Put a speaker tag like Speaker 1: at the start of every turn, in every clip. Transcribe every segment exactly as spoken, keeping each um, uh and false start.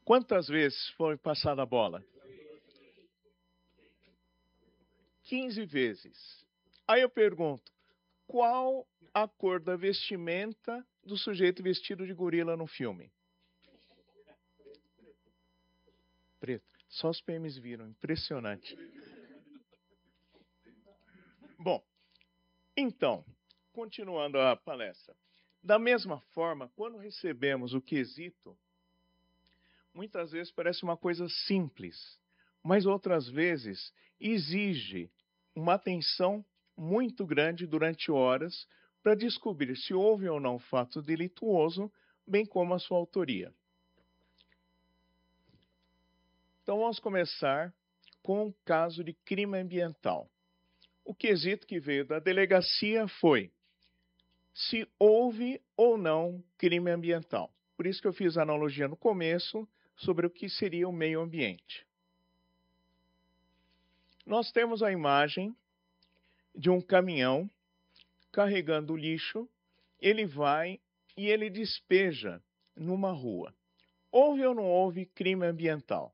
Speaker 1: Quantas vezes foi passada a bola? quinze vezes. Aí eu pergunto, qual a cor da vestimenta do sujeito vestido de gorila no filme? Preto. Só os P Ms viram, impressionante. Bom, então, continuando a palestra. Da mesma forma, quando recebemos o quesito, muitas vezes parece uma coisa simples, mas outras vezes exige uma atenção muito grande durante horas para descobrir se houve ou não fato delituoso, bem como a sua autoria. Então vamos começar com o caso de crime ambiental. O quesito que veio da delegacia foi se houve ou não crime ambiental. Por isso que eu fiz a analogia no começo sobre o que seria o meio ambiente. Nós temos a imagem de um caminhão carregando lixo, ele vai e ele despeja numa rua. Houve ou não houve crime ambiental?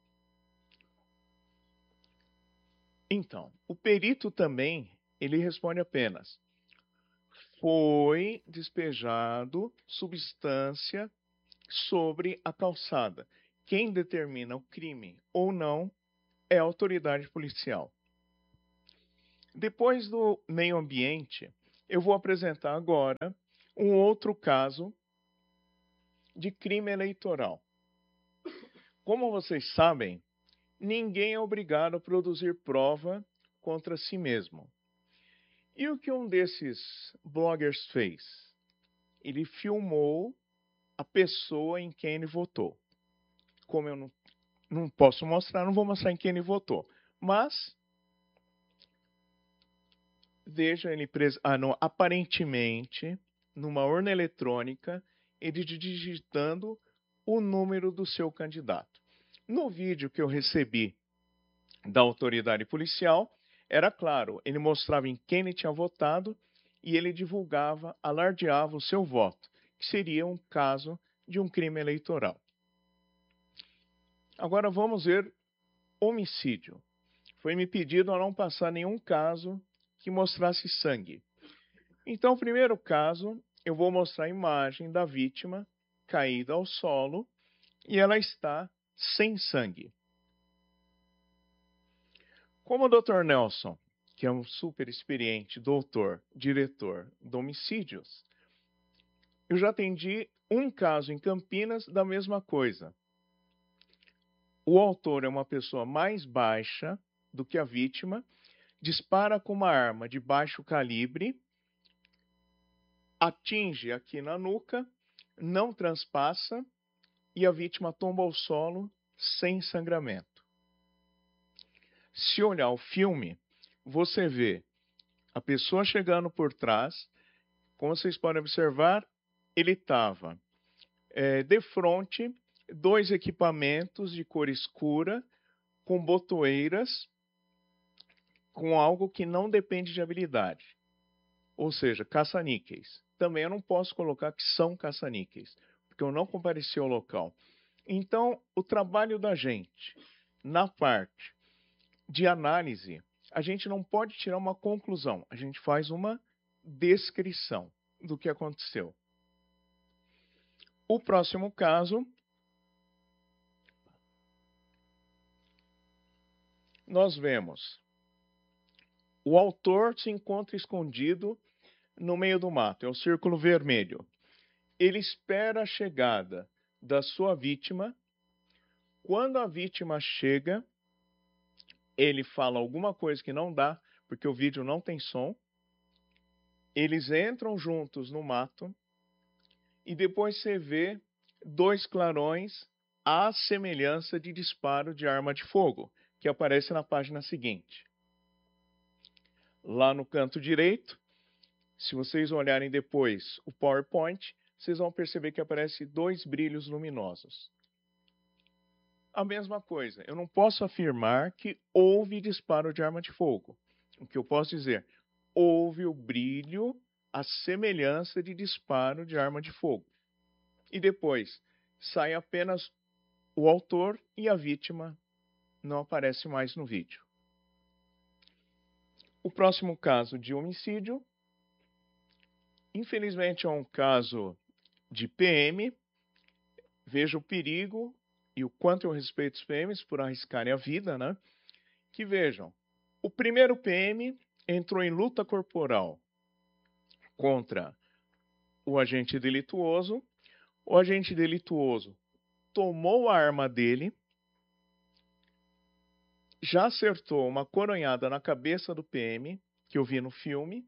Speaker 1: Então, o perito também, ele responde apenas: foi despejado substância sobre a calçada. Quem determina o crime ou não é a autoridade policial. Depois do meio ambiente, eu vou apresentar agora um outro caso de crime eleitoral. Como vocês sabem, ninguém é obrigado a produzir prova contra si mesmo. E o que um desses bloggers fez? Ele filmou a pessoa em quem ele votou. Como eu não, não posso mostrar, não vou mostrar em quem ele votou. Mas, veja ele preso, ah, não, aparentemente, numa urna eletrônica, ele digitando o número do seu candidato. No vídeo que eu recebi da autoridade policial, era claro, ele mostrava em quem ele tinha votado e ele divulgava, alardeava o seu voto, que seria um caso de um crime eleitoral. Agora vamos ver homicídio. Foi me pedido a não passar nenhum caso que mostrasse sangue. Então, o primeiro caso, eu vou mostrar a imagem da vítima caída ao solo e ela está sem sangue. Como o doutor Nelson, que é um super experiente doutor, diretor de homicídios, eu já atendi um caso em Campinas da mesma coisa. O autor é uma pessoa mais baixa do que a vítima, dispara com uma arma de baixo calibre, atinge aqui na nuca, não transpassa e a vítima tomba ao solo sem sangramento. Se olhar o filme, você vê a pessoa chegando por trás. Como vocês podem observar, ele estava é, de frente, dois equipamentos de cor escura, com botoeiras, com algo que não depende de habilidade. Ou seja, caça-níqueis. Também eu não posso colocar que são caça-níqueis, porque eu não compareci ao local. Então, o trabalho da gente, na parte de análise, a gente não pode tirar uma conclusão, a gente faz uma descrição do que aconteceu. O próximo caso, nós vemos o autor se encontra escondido no meio do mato, é o círculo vermelho. Ele espera a chegada da sua vítima. Quando a vítima chega, ele fala alguma coisa que não dá, porque o vídeo não tem som. Eles entram juntos no mato e depois você vê dois clarões à semelhança de disparo de arma de fogo, que aparece na página seguinte. Lá no canto direito, se vocês olharem depois o PowerPoint, vocês vão perceber que aparece dois brilhos luminosos. A mesma coisa, eu não posso afirmar que houve disparo de arma de fogo. O que eu posso dizer? Houve o brilho, a semelhança de disparo de arma de fogo. E depois, sai apenas o autor e a vítima não aparecem mais no vídeo. O próximo caso de homicídio, infelizmente é um caso de P M. Veja o perigo e o quanto eu respeito os P Ms por arriscarem a vida, né? Que vejam, o primeiro P M entrou em luta corporal contra o agente delituoso. O agente delituoso tomou a arma dele, já acertou uma coronhada na cabeça do P M, que eu vi no filme.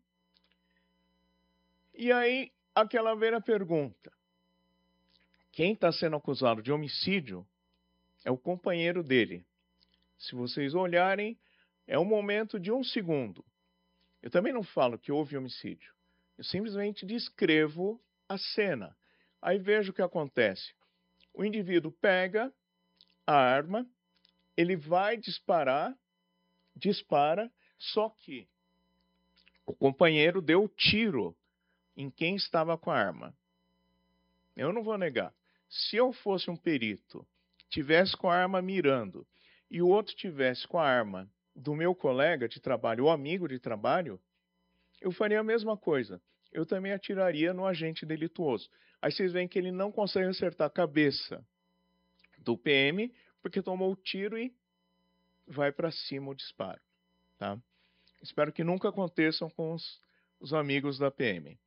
Speaker 1: E aí, aquela velha pergunta: quem está sendo acusado de homicídio é o companheiro dele. Se vocês olharem, é um momento de um segundo. Eu também não falo que houve homicídio. Eu simplesmente descrevo a cena. Aí veja o que acontece. O indivíduo pega a arma, ele vai disparar, dispara, só que o companheiro deu o tiro em quem estava com a arma. Eu não vou negar. Se eu fosse um perito, tivesse com a arma mirando, e o outro tivesse com a arma do meu colega de trabalho ou amigo de trabalho, eu faria a mesma coisa. Eu também atiraria no agente delituoso. Aí vocês veem que ele não consegue acertar a cabeça do P M, porque tomou o tiro e vai para cima o disparo. Tá? Espero que nunca aconteçam com os, os amigos da P M.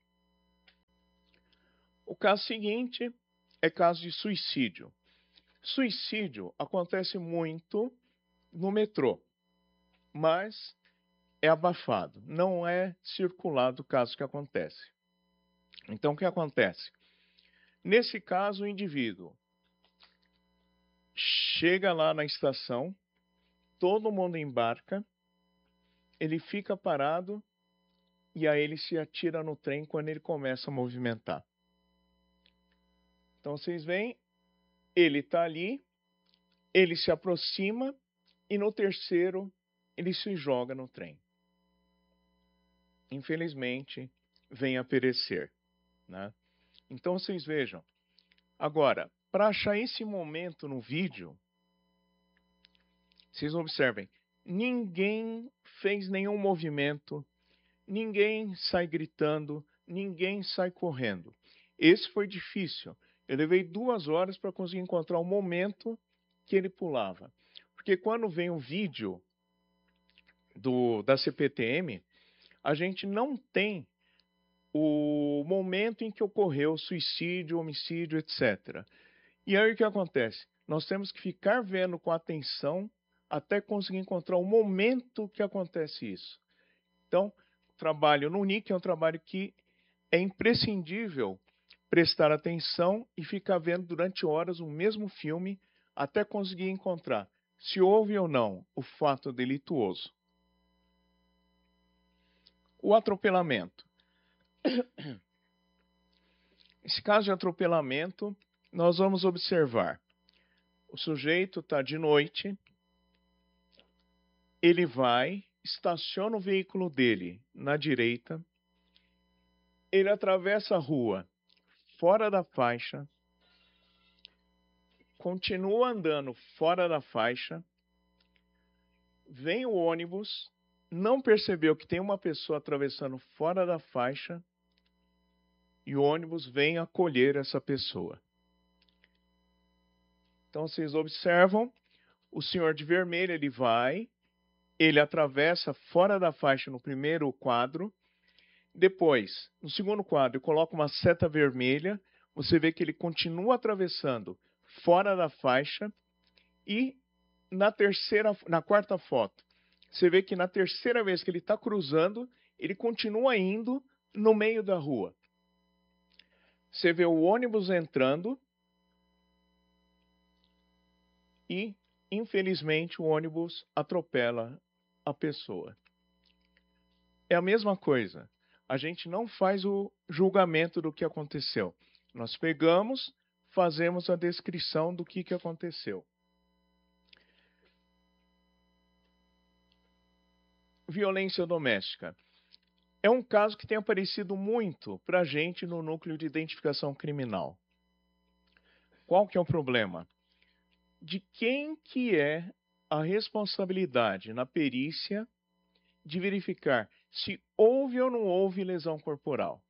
Speaker 1: O caso seguinte é caso de suicídio. Suicídio acontece muito no metrô, mas é abafado, não é circulado o caso que acontece. Então, o que acontece? Nesse caso, o indivíduo chega lá na estação, todo mundo embarca, ele fica parado e aí ele se atira no trem quando ele começa a movimentar. Então, vocês veem, ele está ali, ele se aproxima e no terceiro ele se joga no trem. Infelizmente, vem a perecer, né? Então, vocês vejam. Agora, para achar esse momento no vídeo, vocês observem, ninguém fez nenhum movimento, ninguém sai gritando, ninguém sai correndo. Esse foi difícil. Eu levei duas horas para conseguir encontrar o momento que ele pulava. Porque quando vem o vídeo do, da C P T M, a gente não tem o momento em que ocorreu suicídio, homicídio, etcétera. E aí o que acontece? Nós temos que ficar vendo com atenção até conseguir encontrar o momento que acontece isso. Então, o trabalho no N I C é um trabalho que é imprescindível prestar atenção e ficar vendo durante horas o mesmo filme até conseguir encontrar se houve ou não o fato delituoso. O atropelamento. Esse caso de atropelamento, nós vamos observar. O sujeito está de noite, ele vai, estaciona o veículo dele na direita, ele atravessa a rua fora da faixa, continua andando fora da faixa, vem o ônibus, não percebeu que tem uma pessoa atravessando fora da faixa e o ônibus vem acolher essa pessoa. Então vocês observam, o senhor de vermelho ele vai, ele atravessa fora da faixa no primeiro quadro, depois, no segundo quadro, eu coloco uma seta vermelha, você vê que ele continua atravessando fora da faixa e na terceira, na quarta foto, você vê que na terceira vez que ele está cruzando, ele continua indo no meio da rua. Você vê o ônibus entrando e, infelizmente, o ônibus atropela a pessoa. É a mesma coisa. A gente não faz o julgamento do que aconteceu. Nós pegamos, fazemos a descrição do que, que aconteceu. Violência doméstica. É um caso que tem aparecido muito para a gente no núcleo de identificação criminal. Qual que é o problema? de quem que é a responsabilidade na perícia de verificar se houve ou não houve lesão corporal.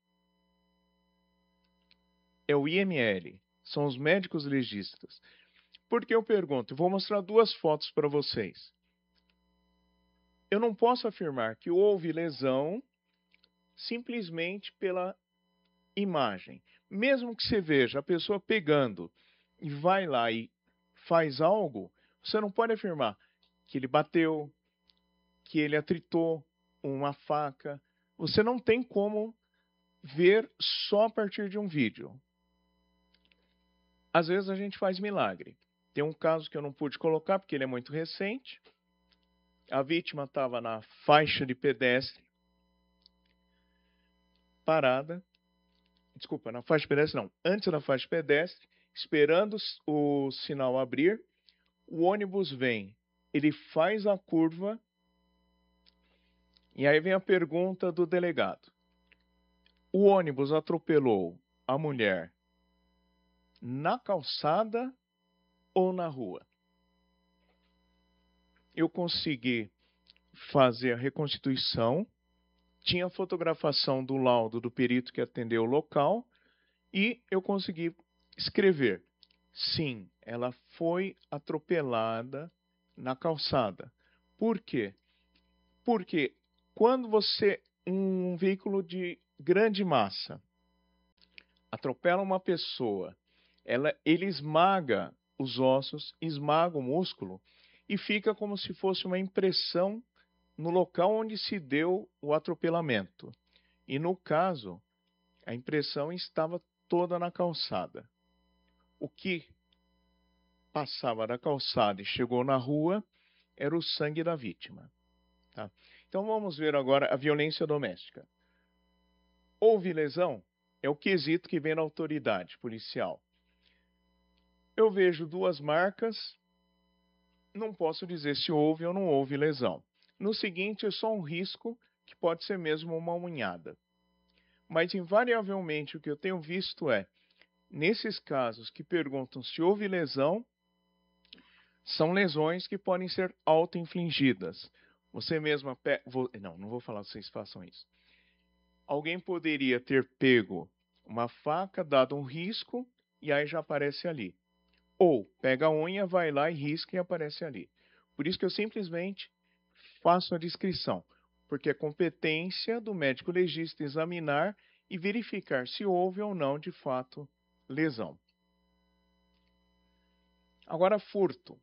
Speaker 1: É o I M L, são os médicos legistas. Por que eu pergunto? Eu vou mostrar duas fotos para vocês. Eu não posso afirmar que houve lesão simplesmente pela imagem. Mesmo que você veja a pessoa pegando e vai lá e faz algo, você não pode afirmar que ele bateu, que ele atritou uma faca. Você não tem como ver só a partir de um vídeo. Às vezes a gente faz milagre. Tem um caso que eu não pude colocar porque ele é muito recente. A vítima estava na faixa de pedestre, parada. Desculpa, na faixa de pedestre não. Antes da faixa de pedestre, esperando o sinal abrir. O ônibus vem, ele faz a curva. E aí vem a pergunta do delegado. O ônibus atropelou a mulher na calçada ou na rua? Eu consegui fazer a reconstituição, tinha a fotografação do laudo do perito que atendeu o local e eu consegui escrever. Sim, ela foi atropelada na calçada. Por quê? Porque quando você, um veículo de grande massa, atropela uma pessoa, ela, ele esmaga os ossos, esmaga o músculo e fica como se fosse uma impressão no local onde se deu o atropelamento. E no caso, a impressão estava toda na calçada. O que passava da calçada e chegou na rua era o sangue da vítima. Tá? Então vamos ver agora a violência doméstica. Houve lesão? É o quesito que vem na autoridade policial. Eu vejo duas marcas, não posso dizer se houve ou não houve lesão. No seguinte, é só um risco que pode ser mesmo uma unhada. Mas invariavelmente o que eu tenho visto é, nesses casos que perguntam se houve lesão, são lesões que podem ser auto-infligidas. Você mesma... Pe... Não, não vou falar que vocês façam isso. Alguém poderia ter pego uma faca, dado um risco, e aí já aparece ali. Ou pega a unha, vai lá e risca e aparece ali. Por isso que eu simplesmente faço a descrição, porque é competência do médico legista examinar e verificar se houve ou não, de fato, lesão. Agora, furto.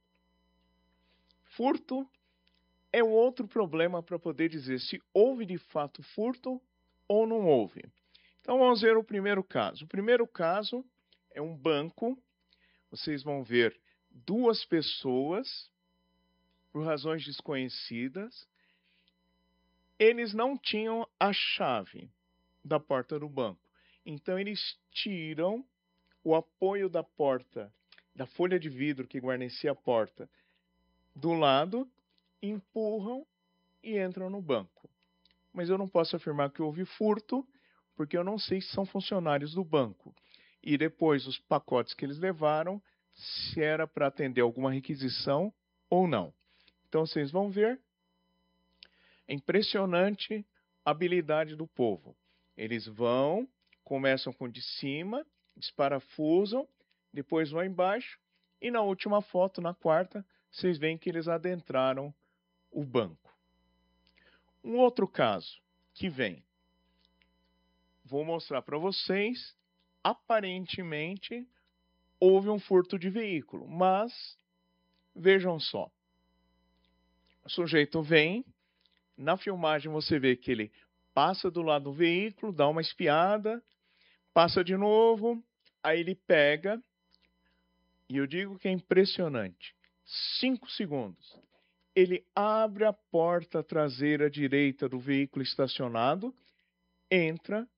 Speaker 1: Furto é um outro problema para poder dizer se houve de fato furto ou não houve. Então vamos ver o primeiro caso. O primeiro caso é um banco. Vocês vão ver duas pessoas, por razões desconhecidas. Eles não tinham a chave da porta do banco. Então eles tiram o apoio da porta, da folha de vidro que guarnecia a porta, do lado, empurram e entram no banco. Mas eu não posso afirmar que houve furto, porque eu não sei se são funcionários do banco. E depois os pacotes que eles levaram, se era para atender alguma requisição ou não. Então vocês vão ver, é impressionante a habilidade do povo. Eles vão, começam com de cima, desparafusam, depois vão embaixo, e na última foto, na quarta, vocês veem que eles adentraram o banco. Um outro caso que vem, vou mostrar para vocês, aparentemente houve um furto de veículo, mas vejam só, o sujeito vem, na filmagem você vê que ele passa do lado do veículo, dá uma espiada, passa de novo, aí ele pega, e eu digo que é impressionante, cinco segundos. Ele abre a porta traseira direita do veículo estacionado, entra,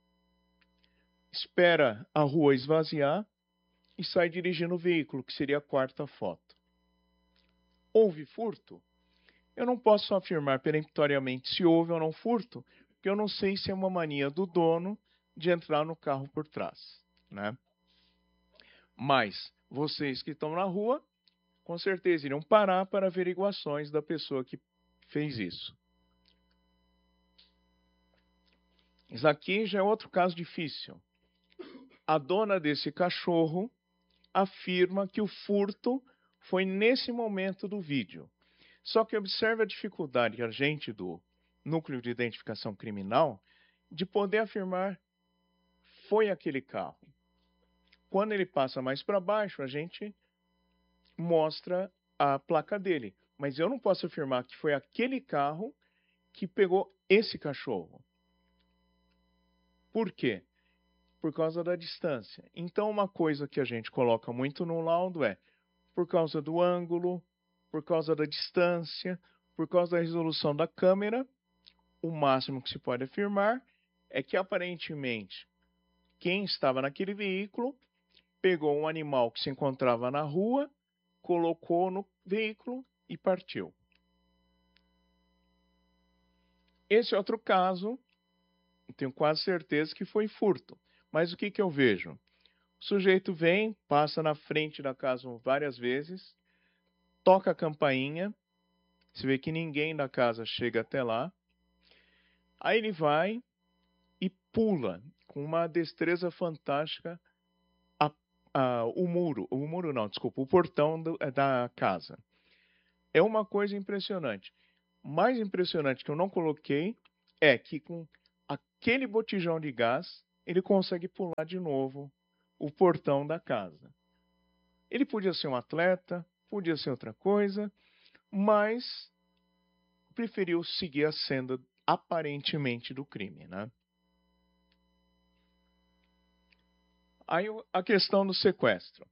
Speaker 1: espera a rua esvaziar e sai dirigindo o veículo, que seria a quarta foto. Houve furto? Eu não posso afirmar peremptoriamente se houve ou não furto, porque eu não sei se é uma mania do dono de entrar no carro por trás, né? Mas vocês que estão na rua com certeza iriam parar para averiguações da pessoa que fez isso. Isso aqui já é outro caso difícil. A dona desse cachorro afirma que o furto foi nesse momento do vídeo. Só que observe a dificuldade que a gente do Núcleo de Identificação Criminal de poder afirmar foi aquele carro. Quando ele passa mais para baixo, a gente mostra a placa dele. Mas eu não posso afirmar que foi aquele carro que pegou esse cachorro. Por quê? Por causa da distância. Então, uma coisa que a gente coloca muito no laudo é por causa do ângulo, por causa da distância, por causa da resolução da câmera, o máximo que se pode afirmar é que aparentemente quem estava naquele veículo pegou um animal que se encontrava na rua, colocou no veículo e partiu. Esse outro caso, tenho quase certeza que foi furto. Mas o que, que eu vejo? O sujeito vem, passa na frente da casa várias vezes, toca a campainha, você vê que ninguém da casa chega até lá. Aí ele vai e pula com uma destreza fantástica a, a, o muro, o muro não, desculpa, o portão do, da casa. É uma coisa impressionante. Mais impressionante que eu não coloquei é que com aquele botijão de gás, ele consegue pular de novo o portão da casa. Ele podia ser um atleta, podia ser outra coisa, mas preferiu seguir a senda aparentemente do crime, né? Aí a questão do sequestro.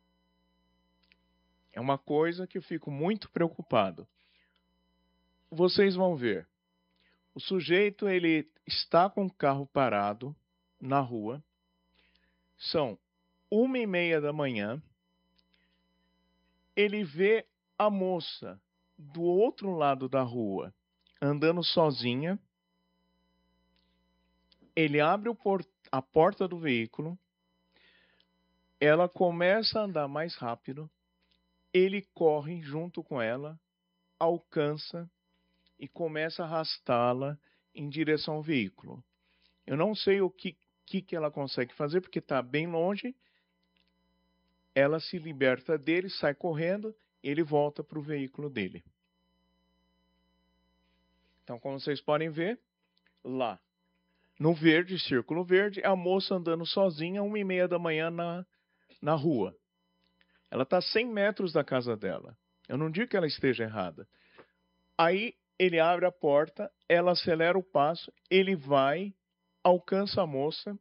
Speaker 1: É uma coisa que eu fico muito preocupado. Vocês vão ver. O sujeito, ele está com o carro parado na rua. São uma e meia da manhã. Ele vê a moça do outro lado da rua andando sozinha. Ele abre o por- a porta do veículo. Ela começa a andar mais rápido. Ele corre junto com ela, alcança e começa a arrastá-la em direção ao veículo. Eu não sei o que, que, que ela consegue fazer, porque está bem longe. Ela se liberta dele, sai correndo, e ele volta para o veículo dele. Então, como vocês podem ver, lá no verde, círculo verde, a moça andando sozinha, uma e meia da manhã na, na rua. Ela está a cem metros da casa dela. Eu não digo que ela esteja errada. Aí ele abre a porta, ela acelera o passo, ele vai, alcança a moça,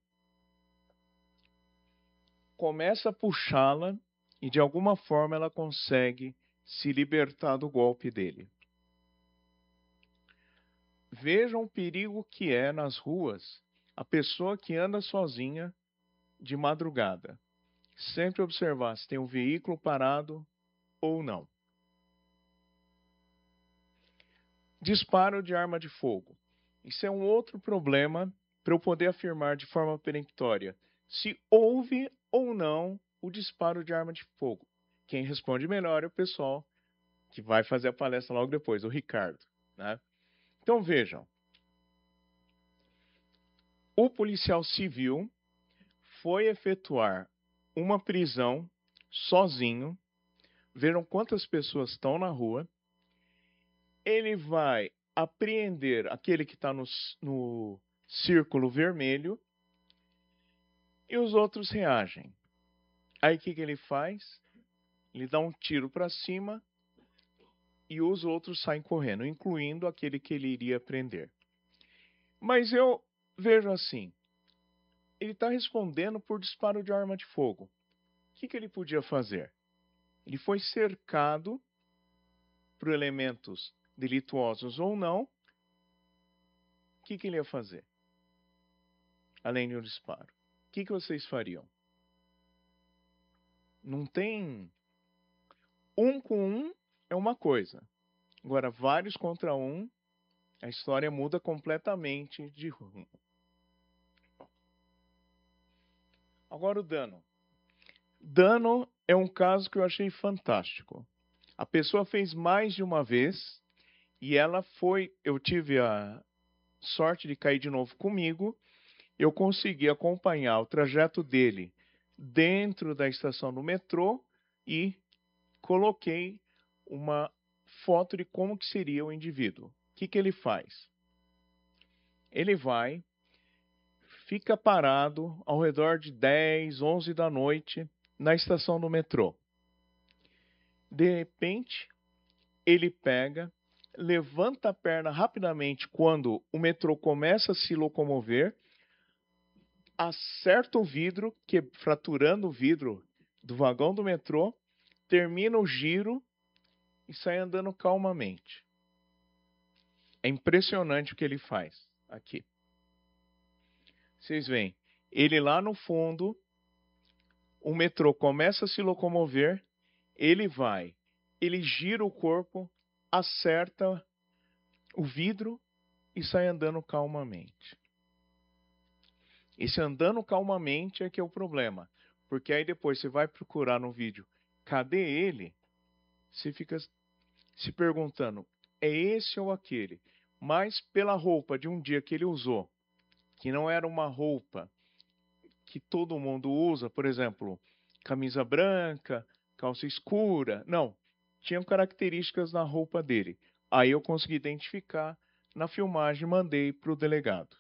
Speaker 1: começa a puxá-la e de alguma forma ela consegue se libertar do golpe dele. Vejam o perigo que é nas ruas a pessoa que anda sozinha de madrugada. Sempre observar se tem um veículo parado ou não. Disparo de arma de fogo. Isso é um outro problema para eu poder afirmar de forma peremptória se houve ou não o disparo de arma de fogo. Quem responde melhor é o pessoal que vai fazer a palestra logo depois, o Ricardo, né? Então vejam, o policial civil foi efetuar uma prisão sozinho, viram quantas pessoas estão na rua, ele vai apreender aquele que está no, no círculo vermelho e os outros reagem. Aí o que, que ele faz? Ele dá um tiro para cima e os outros saem correndo, incluindo aquele que ele iria prender. Mas eu vejo assim, ele está respondendo por disparo de arma de fogo. O que, que ele podia fazer? Ele foi cercado por elementos delituosos ou não. O que, que ele ia fazer? Além de um disparo. O que, que vocês fariam? Não tem... Um com um é uma coisa. Agora, vários contra um, a história muda completamente de rumo. Agora o dano. Dano é um caso que eu achei fantástico. A pessoa fez mais de uma vez e ela foi, eu tive a sorte de cair de novo comigo, eu consegui acompanhar o trajeto dele dentro da estação do metrô e coloquei uma foto de como que seria o indivíduo. O que que ele faz? Ele vai, fica parado ao redor de dez, onze da noite na estação do metrô. De repente, ele pega, levanta a perna rapidamente quando o metrô começa a se locomover, acerta o vidro, que, fraturando o vidro do vagão do metrô, termina o giro e sai andando calmamente. É impressionante o que ele faz aqui. Vocês veem, ele lá no fundo, o metrô começa a se locomover, ele vai, ele gira o corpo, acerta o vidro e sai andando calmamente. Esse andando calmamente é que é o problema, porque aí depois você vai procurar no vídeo, cadê ele? Você fica se perguntando, é esse ou aquele? Mas pela roupa de um dia que ele usou, que não era uma roupa que todo mundo usa, por exemplo, camisa branca, calça escura, não, tinham características na roupa dele. Aí eu consegui identificar na filmagem e mandei para o delegado.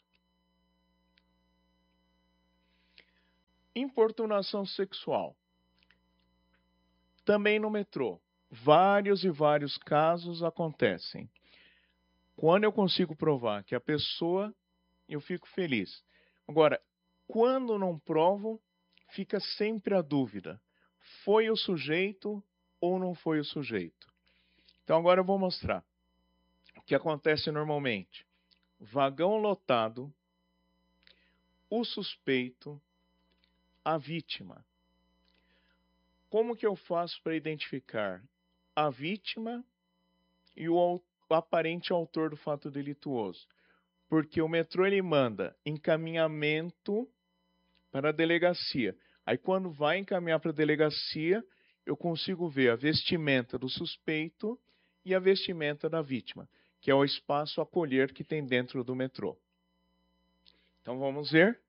Speaker 1: Importunação sexual. Também no metrô. Vários e vários casos acontecem. Quando eu consigo provar que a pessoa, eu fico feliz. Agora, quando não provo, fica sempre a dúvida. Foi o sujeito ou não foi o sujeito? Então agora eu vou mostrar o que acontece normalmente. Vagão lotado, o suspeito, a vítima. Como que eu faço para identificar a vítima e o aparente autor do fato delituoso? Porque o metrô ele manda encaminhamento para a delegacia. Aí quando vai encaminhar para a delegacia, eu consigo ver a vestimenta do suspeito e a vestimenta da vítima, que é o espaço acolher que tem dentro do metrô. Então vamos ver.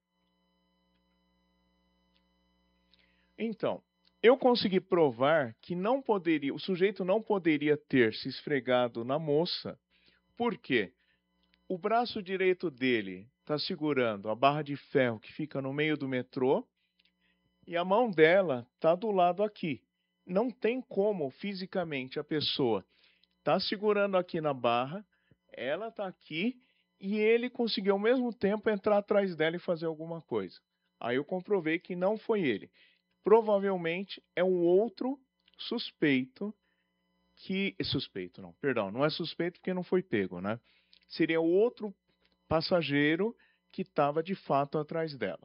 Speaker 1: Então, eu consegui provar que não poderia, o sujeito não poderia ter se esfregado na moça, por quê? O braço direito dele está segurando a barra de ferro que fica no meio do metrô e a mão dela está do lado aqui. Não tem como fisicamente a pessoa está segurando aqui na barra, ela está aqui e ele conseguiu ao mesmo tempo entrar atrás dela e fazer alguma coisa. Aí eu comprovei que não foi ele. Provavelmente é um outro suspeito que... Suspeito não, perdão, não é suspeito porque não foi pego, né? Seria outro passageiro que estava de fato atrás dela.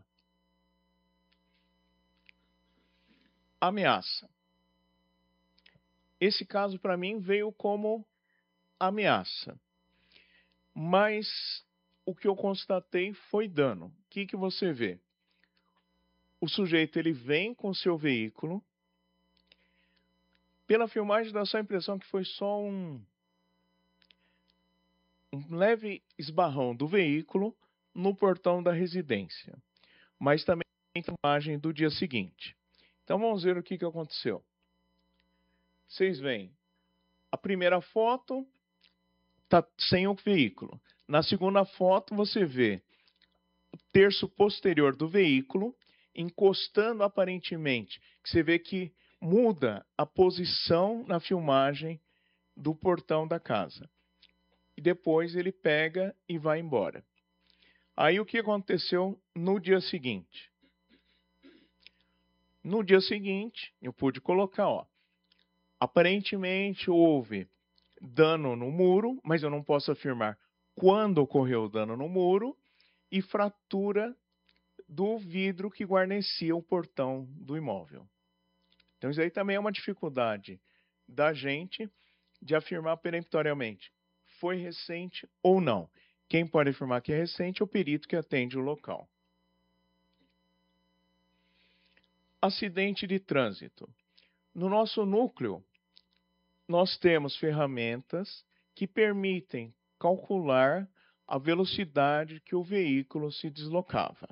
Speaker 1: Ameaça. Esse caso para mim veio como ameaça. Mas o que eu constatei foi dano. O que, que você vê? O sujeito ele vem com seu veículo. Pela filmagem dá só a impressão que foi só um, um leve esbarrão do veículo no portão da residência. Mas também tem filmagem do dia seguinte. Então vamos ver o que, que aconteceu. Vocês veem, a primeira foto está sem o veículo. Na segunda foto você vê o terço posterior do veículo encostando aparentemente, que você vê que muda a posição na filmagem do portão da casa. E depois ele pega e vai embora. Aí o que aconteceu no dia seguinte? No dia seguinte, eu pude colocar, ó, aparentemente houve dano no muro, mas eu não posso afirmar quando ocorreu o dano no muro, e fratura do vidro que guarnecia o portão do imóvel. Então isso aí também é uma dificuldade da gente de afirmar peremptoriamente, foi recente ou não. Quem pode afirmar que é recente é o perito que atende o local. Acidente de trânsito. No nosso núcleo, nós temos ferramentas que permitem calcular a velocidade que o veículo se deslocava.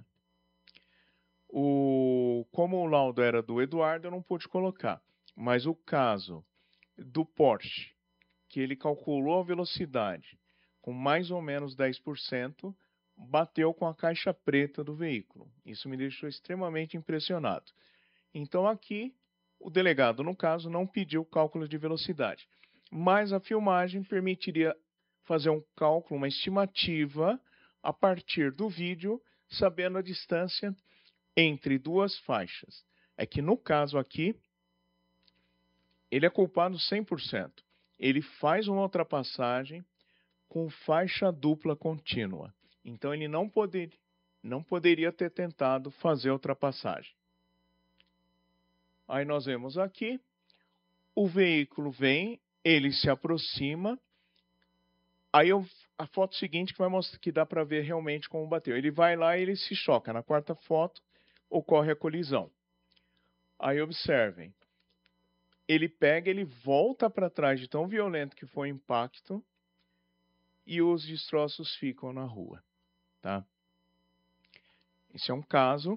Speaker 1: O, como o laudo era do Eduardo, eu não pude colocar, mas o caso do Porsche, que ele calculou a velocidade com mais ou menos dez por cento, bateu com a caixa preta do veículo. Isso me deixou extremamente impressionado. Então aqui, o delegado, no caso, não pediu cálculo de velocidade, mas a filmagem permitiria fazer um cálculo, uma estimativa, a partir do vídeo, sabendo a distância entre duas faixas. É que no caso aqui, ele é culpado cem por cento. Ele faz uma ultrapassagem com faixa dupla contínua. Então ele não, poder, não poderia ter tentado fazer a ultrapassagem. Aí nós vemos aqui, o veículo vem, ele se aproxima. Aí eu, a foto seguinte que vai mostrar que dá para ver realmente como bateu. Ele vai lá e ele se choca. Na quarta foto ocorre a colisão. Aí observem, ele pega, ele volta para trás de tão violento que foi o impacto e os destroços ficam na rua, tá? Esse é um caso.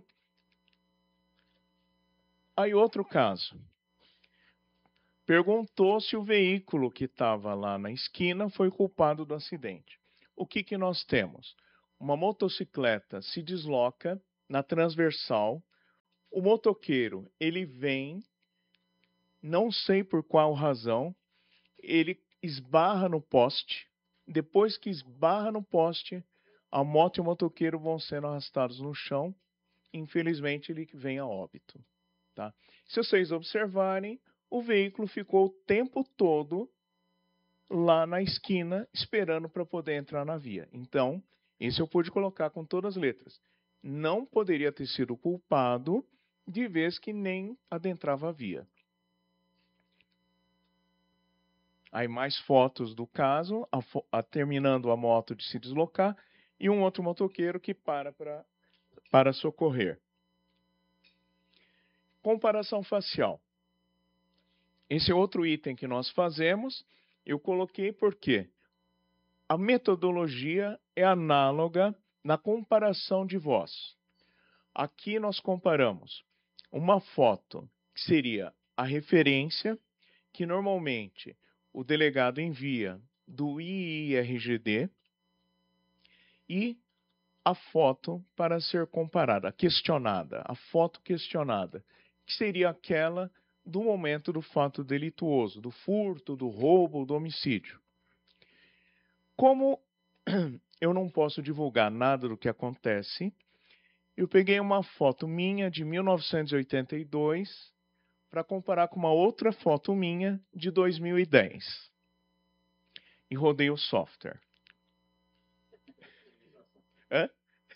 Speaker 1: Aí outro caso. Perguntou se o veículo que estava lá na esquina foi culpado do acidente. O que que nós temos? Uma motocicleta se desloca na transversal. O motoqueiro, ele vem, não sei por qual razão, ele esbarra no poste. Depois que esbarra no poste, a moto e o motoqueiro vão sendo arrastados no chão. Infelizmente, ele vem a óbito. Tá? Se vocês observarem, o veículo ficou o tempo todo lá na esquina, esperando para poder entrar na via. Então, isso eu pude colocar com todas as letras. Não poderia ter sido culpado, de vez que nem adentrava a via. Aí mais fotos do caso, a, a, terminando a moto de se deslocar, e um outro motoqueiro que para pra, para socorrer. Comparação facial. Esse é outro item que nós fazemos. Eu coloquei porque a metodologia é análoga na comparação de voz. Aqui nós comparamos uma foto, que seria a referência, que normalmente o delegado envia do I I R G D, e a foto para ser comparada, questionada, a foto questionada, que seria aquela do momento do fato delituoso, do furto, do roubo, do homicídio. Como eu não posso divulgar nada do que acontece, eu peguei uma foto minha de mil novecentos e oitenta e dois para comparar com uma outra foto minha de dois mil e dez. E rodei o software. Hã?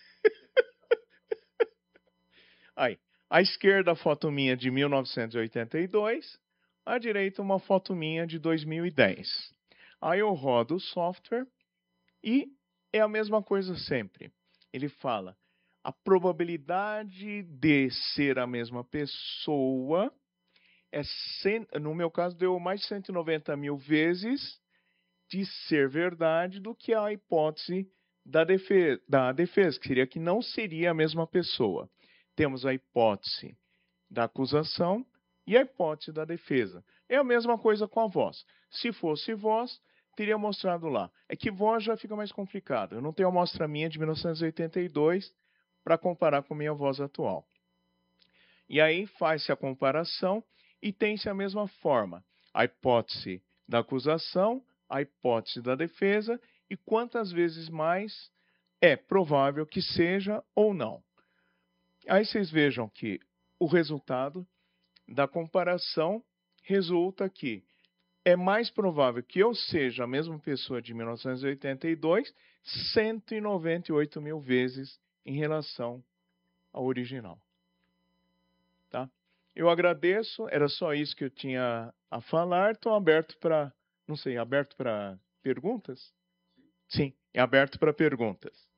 Speaker 1: Aí, à esquerda a foto minha de mil novecentos e oitenta e dois, à direita uma foto minha de dois mil e dez. Aí eu rodo o software e é a mesma coisa sempre. Ele fala, a probabilidade de ser a mesma pessoa é, cem, no meu caso, deu mais de cento e noventa mil vezes de ser verdade do que a hipótese da defesa, da defesa, que seria que não seria a mesma pessoa. Temos a hipótese da acusação e a hipótese da defesa. É a mesma coisa com a voz. Se fosse voz, teria mostrado lá. É que voz já fica mais complicado. Eu não tenho amostra minha de mil novecentos e oitenta e dois para comparar com a minha voz atual. E aí faz-se a comparação e tem-se a mesma forma. A hipótese da acusação, a hipótese da defesa e quantas vezes mais é provável que seja ou não. Aí vocês vejam que o resultado da comparação resulta que é mais provável que eu seja a mesma pessoa de mil novecentos e oitenta e dois cento e noventa e oito mil vezes em relação ao original. Tá? Eu agradeço, era só isso que eu tinha a falar. Estou aberto para, não sei, aberto para perguntas? Sim, é aberto para perguntas.